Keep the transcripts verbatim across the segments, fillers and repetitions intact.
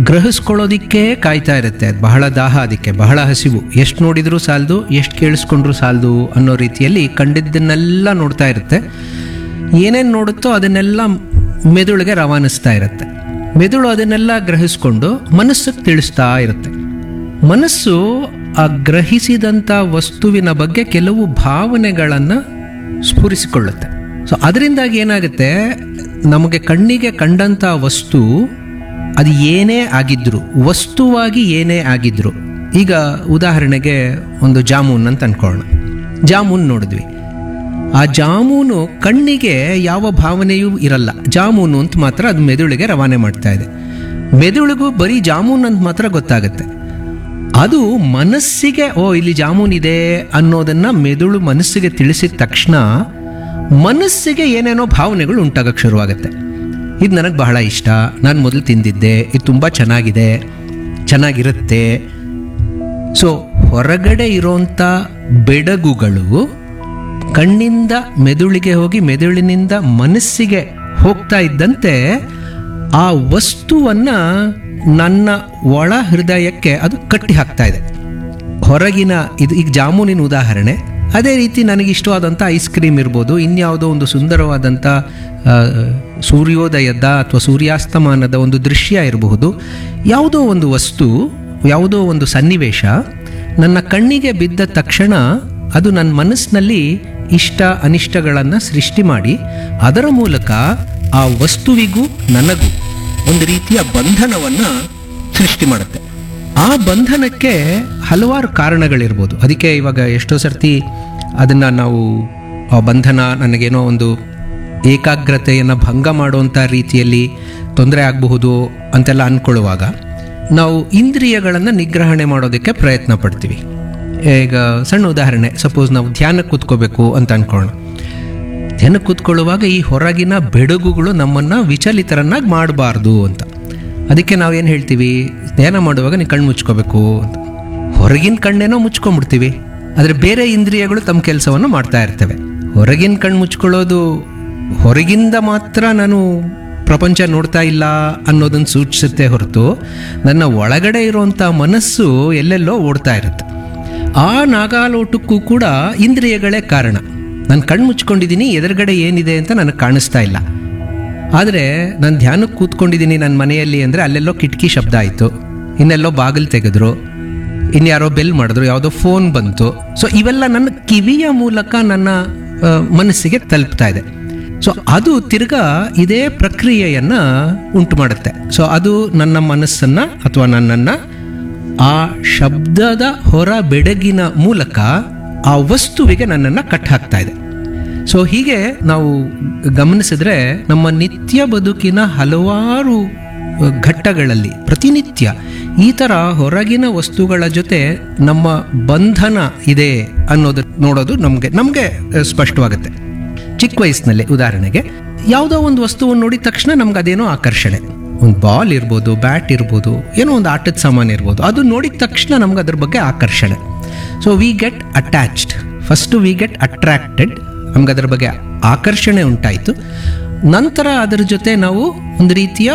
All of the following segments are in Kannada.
ಗ್ರಹಿಸ್ಕೊಳ್ಳೋದಿಕ್ಕೆ ಕಾಯ್ತಾ ಇರುತ್ತೆ. ಅದು ಬಹಳ ದಾಹ, ಅದಕ್ಕೆ ಬಹಳ ಹಸಿವು, ಎಷ್ಟು ನೋಡಿದರೂ ಸಾಲದು, ಎಷ್ಟು ಕೇಳಿಸ್ಕೊಂಡ್ರೂ ಸಾಲದು ಅನ್ನೋ ರೀತಿಯಲ್ಲಿ ಕಂಡಿದ್ದನ್ನೆಲ್ಲ ನೋಡ್ತಾ ಇರುತ್ತೆ. ಏನೇನು ನೋಡುತ್ತೋ ಅದನ್ನೆಲ್ಲ ಮೆದುಳಿಗೆ ರವಾನಿಸ್ತಾ ಇರುತ್ತೆ. ಮೆದುಳು ಅದನ್ನೆಲ್ಲ ಗ್ರಹಿಸ್ಕೊಂಡು ಮನಸ್ಸಿಗೆ ತಿಳಿಸ್ತಾ ಇರುತ್ತೆ. ಮನಸ್ಸು ಆ ಗ್ರಹಿಸಿದಂಥ ವಸ್ತುವಿನ ಬಗ್ಗೆ ಕೆಲವು ಭಾವನೆಗಳನ್ನು ಸ್ಫುರಿಸಿಕೊಳ್ಳುತ್ತೆ. ಸೊ ಅದರಿಂದಾಗಿ ಏನಾಗುತ್ತೆ, ನಮಗೆ ಕಣ್ಣಿಗೆ ಕಂಡಂಥ ವಸ್ತು ಅದು ಏನೇ ಆಗಿದ್ರು, ವಸ್ತುವಾಗಿ ಏನೇ ಆಗಿದ್ರು, ಈಗ ಉದಾಹರಣೆಗೆ ಒಂದು ಜಾಮೂನ್ ಅಂತ ಅನ್ಕೊಳ್ಳೋಣ. ಜಾಮೂನ್ ನೋಡಿದ್ವಿ, ಆ ಜಾಮೂನು ಕಣ್ಣಿಗೆ ಯಾವ ಭಾವನೆಯೂ ಇರಲ್ಲ, ಜಾಮೂನು ಅಂತ ಮಾತ್ರ ಅದು ಮೆದುಳಿಗೆ ರವಾನೆ ಮಾಡ್ತಾ ಇದೆ. ಮೆದುಳಿಗೂ ಬರೀ ಜಾಮೂನ್ ಅಂತ ಮಾತ್ರ ಗೊತ್ತಾಗುತ್ತೆ. ಅದು ಮನಸ್ಸಿಗೆ ಓ ಇಲ್ಲಿ ಜಾಮೂನ್ ಇದೆ ಅನ್ನೋದನ್ನ ಮೆದುಳು ಮನಸ್ಸಿಗೆ ತಿಳಿಸಿದ ತಕ್ಷಣ ಮನಸ್ಸಿಗೆ ಏನೇನೋ ಭಾವನೆಗಳು ಉಂಟಾಗಕ್ಕೆ ಶುರುವಾಗುತ್ತೆ. ಇದು ನನಗೆ ಬಹಳ ಇಷ್ಟ, ನಾನು ಮೊದಲು ತಿಂದಿದ್ದೆ, ಇದು ತುಂಬ ಚೆನ್ನಾಗಿದೆ, ಚೆನ್ನಾಗಿರುತ್ತೆ. ಸೊ ಹೊರಗಡೆ ಇರೋಂಥ ಬೆಡಗುಗಳು ಕಣ್ಣಿಂದ ಮೆದುಳಿಗೆ ಹೋಗಿ ಮೆದುಳಿನಿಂದ ಮನಸ್ಸಿಗೆ ಹೋಗ್ತಾ ಇದ್ದಂತೆ ಆ ವಸ್ತುವನ್ನು ನನ್ನ ಒಳ ಹೃದಯಕ್ಕೆ ಅದು ಕಟ್ಟಿ ಹಾಕ್ತಾ ಇದೆ. ಹೊರಗಿನ ಇದು ಈಗ ಜಾಮೂನಿನ ಉದಾಹರಣೆ. ಅದೇ ರೀತಿ ನನಗೆ ಇಷ್ಟವಾದಂಥ ಐಸ್ ಕ್ರೀಮ್ ಇರ್ಬೋದು, ಇನ್ಯಾವುದೋ ಒಂದು ಸುಂದರವಾದಂಥ ಸೂರ್ಯೋದಯದ ಅಥವಾ ಸೂರ್ಯಾಸ್ತಮಾನದ ಒಂದು ದೃಶ್ಯ ಇರಬಹುದು. ಯಾವುದೋ ಒಂದು ವಸ್ತು, ಯಾವುದೋ ಒಂದು ಸನ್ನಿವೇಶ ನನ್ನ ಕಣ್ಣಿಗೆ ಬಿದ್ದ ತಕ್ಷಣ ಅದು ನನ್ನ ಮನಸ್ಸಿನಲ್ಲಿ ಇಷ್ಟ ಅನಿಷ್ಟಗಳನ್ನು ಸೃಷ್ಟಿ ಮಾಡಿ ಅದರ ಮೂಲಕ ಆ ವಸ್ತುವಿಗೂ ನನಗೂ ಒಂದು ರೀತಿಯ ಬಂಧನವನ್ನು ಸೃಷ್ಟಿ ಮಾಡುತ್ತೆ. ಆ ಬಂಧನಕ್ಕೆ ಹಲವಾರು ಕಾರಣಗಳಿರ್ಬೋದು. ಅದಕ್ಕೆ ಇವಾಗ ಎಷ್ಟೋ ಸರ್ತಿ ಅದನ್ನು ನಾವು ಆ ಬಂಧನ ನನಗೇನೋ ಒಂದು ಏಕಾಗ್ರತೆಯನ್ನು ಭಂಗ ಮಾಡುವಂಥ ರೀತಿಯಲ್ಲಿ ತೊಂದರೆ ಆಗಬಹುದು ಅಂತೆಲ್ಲ ಅಂದ್ಕೊಳ್ಳುವಾಗ ನಾವು ಇಂದ್ರಿಯಗಳನ್ನು ನಿಗ್ರಹಣೆ ಮಾಡೋದಕ್ಕೆ ಪ್ರಯತ್ನ ಪಡ್ತೀವಿ. ಈಗ ಸಣ್ಣ ಉದಾಹರಣೆ, ಸಪೋಸ್ ನಾವು ಧ್ಯಾನಕ್ಕೆ ಕೂತ್ಕೋಬೇಕು ಅಂತ ಅಂದ್ಕೊಳ್ಳೋಣ. ಧ್ಯಾನಕ್ಕೆ ಕೂತ್ಕೊಳ್ಳುವಾಗ ಈ ಹೊರಗಿನ ಬೆಡಗುಗಳು ನಮ್ಮನ್ನು ವಿಚಲಿತರನ್ನಾಗಿ ಮಾಡಬಾರ್ದು ಅಂತ. ಅದಕ್ಕೆ ನಾವೇನು ಹೇಳ್ತೀವಿ, ಧ್ಯಾನ ಮಾಡುವಾಗ ನೀವು ಕಣ್ಣು ಮುಚ್ಕೋಬೇಕು ಅಂತ. ಹೊರಗಿನ ಕಣ್ಣೇನೋ ಮುಚ್ಕೊಂಡ್ಬಿಡ್ತೀವಿ, ಆದರೆ ಬೇರೆ ಇಂದ್ರಿಯಗಳು ತಮ್ಮ ಕೆಲಸವನ್ನು ಮಾಡ್ತಾ ಇರ್ತವೆ. ಹೊರಗಿನ ಕಣ್ಣು ಮುಚ್ಕೊಳ್ಳೋದು ಹೊರಗಿಂದ ಮಾತ್ರ ನಾನು ಪ್ರಪಂಚ ನೋಡ್ತಾ ಇಲ್ಲ ಅನ್ನೋದನ್ನು ಸೂಚಿಸುತ್ತೆ ಹೊರತು ನನ್ನ ಒಳಗಡೆ ಇರುವಂಥ ಮನಸ್ಸು ಎಲ್ಲೆಲ್ಲೋ ಓಡ್ತಾ ಇರುತ್ತೆ. ಆ ನಾಗಾಲೋಟಕ್ಕೂ ಕೂಡ ಇಂದ್ರಿಯಗಳೇ ಕಾರಣ. ನಾನು ಕಣ್ಣು ಮುಚ್ಕೊಂಡಿದ್ದೀನಿ, ಎದುರುಗಡೆ ಏನಿದೆ ಅಂತ ನನಗೆ ಕಾಣಿಸ್ತಾ ಇಲ್ಲ. ಆದರೆ ನಾನು ಧ್ಯಾನಕ್ಕೆ ಕೂತ್ಕೊಂಡಿದ್ದೀನಿ ನನ್ನ ಮನೆಯಲ್ಲಿ ಅಂದರೆ ಅಲ್ಲೆಲ್ಲೋ ಕಿಟಕಿ ಶಬ್ದ ಆಯಿತು, ಇನ್ನೆಲ್ಲೋ ಬಾಗಿಲು ತೆಗೆದ್ರು, ಇನ್ಯಾರೋ ಬೆಲ್ ಮಾಡಿದ್ರು, ಯಾವುದೋ ಫೋನ್ ಬಂತು. ಸೊ ಇವೆಲ್ಲ ನನ್ನ ಕಿವಿಯ ಮೂಲಕ ನನ್ನ ಮನಸ್ಸಿಗೆ ತಲುಪ್ತಾ ಇದೆ. ಸೊ ಅದು ತಿರ್ಗಾ ಇದೇ ಪ್ರಕ್ರಿಯೆಯನ್ನು ಉಂಟು ಮಾಡುತ್ತೆ. ಸೊ ಅದು ನನ್ನ ಮನಸ್ಸನ್ನು ಅಥವಾ ನನ್ನನ್ನು ಆ ಶಬ್ದದ ಹೊರ ಬೆಡಗಿನ ಮೂಲಕ ಆ ವಸ್ತುವಿಗೆ ನನ್ನನ್ನು ಕಟ್ಟಾಕ್ತಾ ಇದೆ. ಸೊ ಹೀಗೆ ನಾವು ಗಮನಿಸಿದ್ರೆ ನಮ್ಮ ನಿತ್ಯ ಬದುಕಿನ ಹಲವಾರು ಘಟ್ಟಗಳಲ್ಲಿ ಪ್ರತಿನಿತ್ಯ ಈ ಥರ ಹೊರಗಿನ ವಸ್ತುಗಳ ಜೊತೆ ನಮ್ಮ ಬಂಧನ ಇದೆ ಅನ್ನೋದು ನೋಡೋದು ನಮಗೆ ನಮಗೆ ಸ್ಪಷ್ಟವಾಗುತ್ತೆ. ಚಿಕ್ಕ ವಯಸ್ಸಿನಲ್ಲಿ ಉದಾಹರಣೆಗೆ ಯಾವುದೋ ಒಂದು ವಸ್ತುವನ್ನು ನೋಡಿದ ತಕ್ಷಣ ನಮ್ಗೆ ಅದೇನೋ ಆಕರ್ಷಣೆ, ಒಂದು ಬಾಲ್ ಇರ್ಬೋದು, ಬ್ಯಾಟ್ ಇರ್ಬೋದು, ಏನೋ ಒಂದು ಆಟದ ಸಾಮಾನು ಇರ್ಬೋದು, ಅದು ನೋಡಿದ ತಕ್ಷಣ ನಮ್ಗೆ ಅದ್ರ ಬಗ್ಗೆ ಆಕರ್ಷಣೆ. So we get attached. First we get attracted, ನಮ್ಗೆ ಅದ್ರ ಬಗ್ಗೆ ಆಕರ್ಷಣೆ ಉಂಟಾಯಿತು. ನಂತರ ಅದರ ಜೊತೆ ನಾವು ಒಂದು ರೀತಿಯ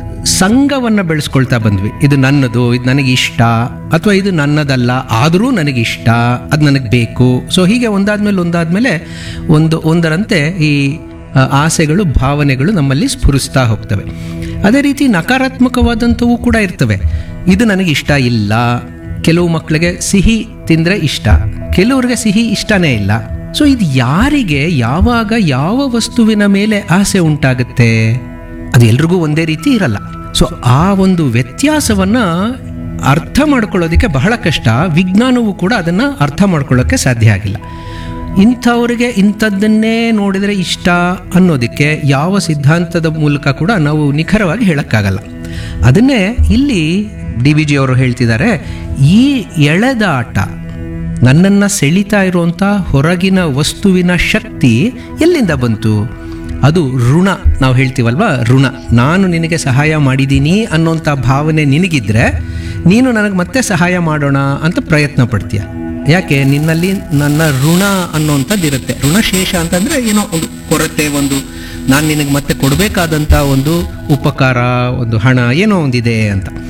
ಸಂಘವನ್ನು ಬೆಳೆಸ್ಕೊಳ್ತಾ ಬಂದ್ವಿ. ಇದು ನನ್ನದು, ಇದು ನನಗೆ ಇಷ್ಟ, ಅಥವಾ ಇದು ನನ್ನದಲ್ಲ ಆದರೂ ನನಗಿಷ್ಟ, ಅದು ನನಗೆ ಬೇಕು. ಸೊ ಹೀಗೆ ಒಂದಾದ್ಮೇಲೆ ಒಂದಾದ್ಮೇಲೆ ಒಂದು ಒಂದರಂತೆ ಈ ಆಸೆಗಳು, ಭಾವನೆಗಳು ನಮ್ಮಲ್ಲಿ ಸ್ಫುರಿಸ್ತಾ ಹೋಗ್ತವೆ. ಅದೇ ರೀತಿ ನಕಾರಾತ್ಮಕವಾದಂಥವು ಕೂಡ ಇರ್ತವೆ. ಇದು ನನಗೆ ಇಷ್ಟ ಇಲ್ಲ. ಕೆಲವು ಮಕ್ಕಳಿಗೆ ಸಿಹಿ ತಿಂದರೆ ಇಷ್ಟ, ಕೆಲವ್ರಿಗೆ ಸಿಹಿ ಇಷ್ಟನೇ ಇಲ್ಲ. ಸೊ ಇದು ಯಾರಿಗೆ ಯಾವಾಗ ಯಾವ ವಸ್ತುವಿನ ಮೇಲೆ ಆಸೆ ಉಂಟಾಗುತ್ತೆ, ಅದು ಎಲ್ರಿಗೂ ಒಂದೇ ರೀತಿ ಇರಲ್ಲ. ಸೊ ಆ ಒಂದು ವ್ಯತ್ಯಾಸವನ್ನು ಅರ್ಥ ಮಾಡ್ಕೊಳ್ಳೋದಕ್ಕೆ ಬಹಳ ಕಷ್ಟ. ವಿಜ್ಞಾನವೂ ಕೂಡ ಅದನ್ನು ಅರ್ಥ ಮಾಡ್ಕೊಳ್ಳೋಕ್ಕೆ ಸಾಧ್ಯ ಆಗಿಲ್ಲ. ಇಂಥವ್ರಿಗೆ ಇಂಥದ್ದನ್ನೇ ನೋಡಿದರೆ ಇಷ್ಟ ಅನ್ನೋದಕ್ಕೆ ಯಾವ ಸಿದ್ಧಾಂತದ ಮೂಲಕ ಕೂಡ ನಾವು ನಿಖರವಾಗಿ ಹೇಳೋಕ್ಕಾಗಲ್ಲ. ಅದನ್ನೇ ಇಲ್ಲಿ ಡಿ ವಿ ಜಿ ಅವರು ಹೇಳ್ತಿದ್ದಾರೆ, ಈ ಎಳೆದಾಟ, ನನ್ನನ್ನು ಸೆಳೀತಾ ಇರುವಂಥ ಹೊರಗಿನ ವಸ್ತುವಿನ ಶಕ್ತಿ ಎಲ್ಲಿಂದ ಬಂತು? ಅದು ಋಣ. ನಾವು ಹೇಳ್ತೀವಲ್ವ, ಋಣ. ನಾನು ನಿನಗೆ ಸಹಾಯ ಮಾಡಿದ್ದೀನಿ ಅನ್ನೋಂಥ ಭಾವನೆ ನಿನಗಿದ್ರೆ ನೀನು ನನಗೆ ಮತ್ತೆ ಸಹಾಯ ಮಾಡೋಣ ಅಂತ ಪ್ರಯತ್ನ ಪಡ್ತೀಯ. ಯಾಕೆ? ನಿನ್ನಲ್ಲಿ ನನ್ನ ಋಣ ಅನ್ನೋಂಥದ್ದು ಇರುತ್ತೆ. ಋಣಶೇಷ ಅಂತಂದರೆ ಏನೋ ಒಂದು ಕೊರತೆ, ಒಂದು ನಾನು ನಿನಗೆ ಮತ್ತೆ ಕೊಡಬೇಕಾದಂಥ ಒಂದು ಉಪಕಾರ, ಒಂದು ಹಣ ಏನೋ ಒಂದಿದೆ ಅಂತ.